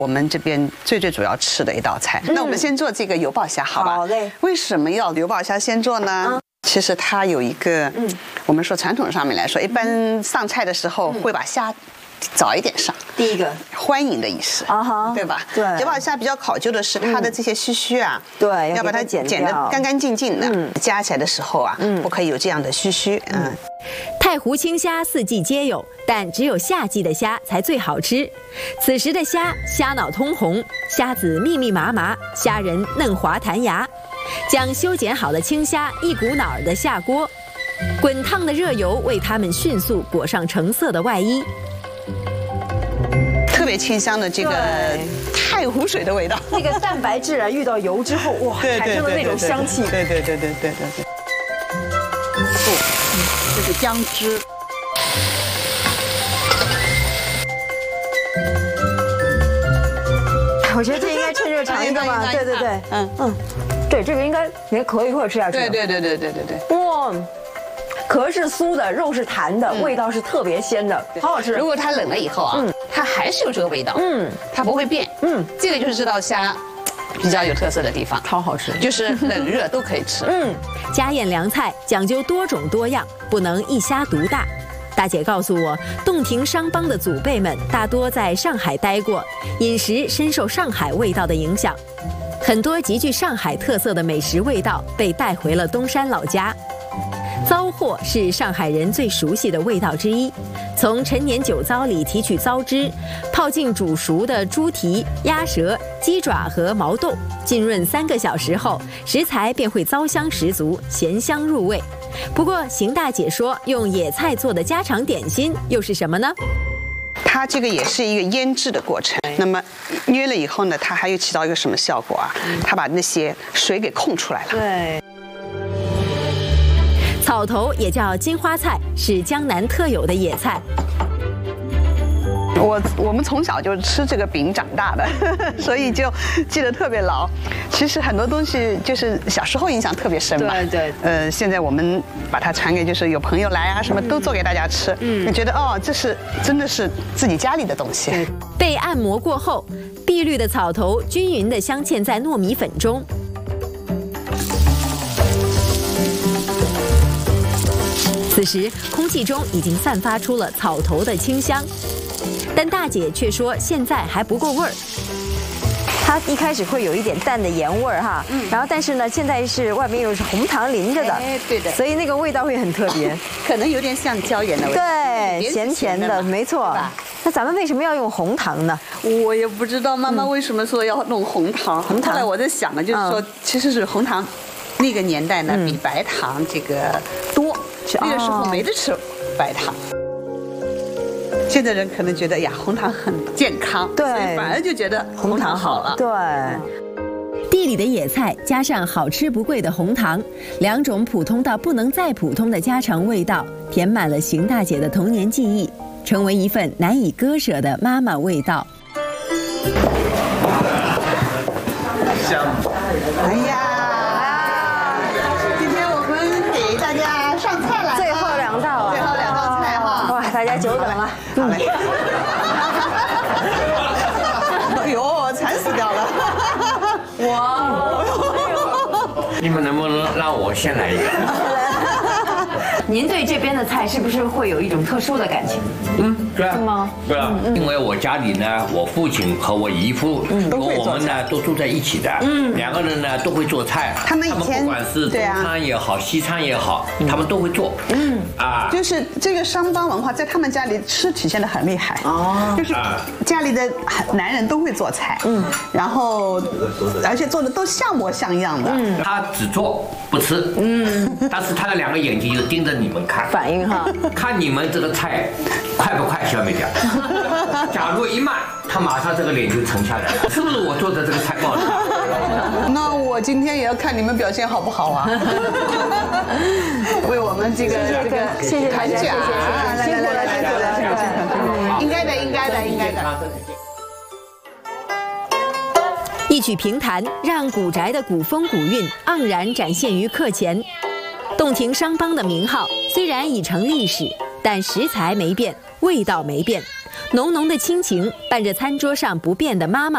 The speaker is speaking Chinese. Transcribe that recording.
我们这边最主要吃的一道菜。那我们先做这个油爆虾，好吧？ 好嘞。 为什么要油爆虾先做呢？其实它有一个，我们说传统上面来说，一般上菜的时候会把虾早一点上。 第一个欢迎的意思，对吧？ 对。 油爆虾比较考究的是它的这些须啊， 对， 要把它剪得干干净净的，夹起来的时候啊，不可以有这样的须。 太湖青虾四季皆有，但只有夏季的虾才最好吃。此时的虾脑通红，虾子密密麻麻，虾仁嫩滑弹牙。将修剪好的青虾一股脑儿地下锅，滚烫的热油为它们迅速裹上橙色的外衣。 特别清香的这个太湖水的味道， 那个蛋白质啊遇到油之后，哇，产生的那种香气。 对。这是姜汁。 我觉得这应该趁热尝一个吧。对。对，这个应该连壳一块吃下去。 对。 哇，壳是酥的，肉是弹的，味道是特别鲜的，好好吃。 如果它冷了以后啊，它还是有这个味道，它不会变，这个就是这道虾比较有特色的地方， 超好吃， 就是冷热都可以吃。 家宴凉菜讲究多种多样，不能一虾独大。大姐告诉我，洞庭商帮的祖辈们大多在上海待过，饮食深受上海味道的影响。很多极具上海特色的美食味道被带回了东山老家。糟货是上海人最熟悉的味道之一，从陈年酒糟里提取糟汁，泡进煮熟的猪蹄、鸭舌、鸡爪和毛豆，浸润3个小时后，食材便会糟香十足，咸香入味。不过邢大姐说，用野菜做的家常点心又是什么呢？ 它这个也是一个腌制的过程，那么捏了以后呢，它还有起到一个什么效果啊？它把那些水给控出来了。 对。 草头也叫金花菜，是江南特有的野菜。 我们从小就吃这个饼长大的，所以就记得特别牢。其实很多东西就是小时候印象特别深嘛。 对。 现在我们把它传给，就是有朋友来啊，什么都做给大家吃。你觉得这是真的是自己家里的东西。 被按摩过后，碧绿的草头均匀地镶嵌在糯米粉中。此时，空气中已经散发出了草头的清香，但大姐却说现在还不够味儿。 它一开始会有一点淡的盐味儿哈，然后但是呢，现在是外面又是红糖淋着的， 对的， 所以那个味道会很特别， 可能有点像椒盐的味道， 对，咸甜的，没错。那咱们为什么要用红糖呢？ 我也不知道妈妈为什么说要弄红糖。后来我在想呢，就是说其实是红糖，那个年代呢比白糖这个多。那个时候没得吃白糖，现在人可能觉得呀红糖很健康， 对， 反而就觉得红糖好了。 对， 地里的野菜加上好吃不贵的红糖，2种普通到不能再普通的家常味道，填满了邢大姐的童年记忆，成为一份难以割舍的妈妈味道。 香！哎呀！ 大家久等了， 好嘞。哎呦，馋死掉了！ 哇！ 你们能不能让我先来一个？ 您对这边的菜是不是会有一种特殊的感情？ 对啊。 是吗？ 对啊，因为我家里呢，我父亲和我姨父和我们呢都住在一起的，2个人呢都会做菜。 他们不管是中餐也好，西餐也好，他们都会做。 就是这个商帮文化在他们家里是体现得很厉害。就是家里的男人都会做菜，然后而且做的都像模像样的。 他只做不吃，但是他的2个眼睛就盯着你们看， 反应哈， 看你们这个菜快不快，消没掉。假如一慢，他马上这个脸就沉下来了，是不是我做的这个菜不好吃？ 那我今天也要看你们表现好不好啊！为我们这个谢谢大家，谢谢，辛苦了，辛苦了， 应该的，应该的，应该的。 一曲评弹，让古宅的古风古韵盎然展现于客前。洞庭商帮的名号虽然已成历史，但食材没变，味道没变，浓浓的亲情伴着餐桌上不变的妈妈